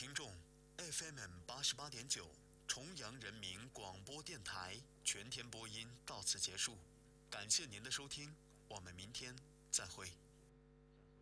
听众 ，FM 88.9重阳人民广播电台全天播音到此结束，感谢您的收听，我们明天再会。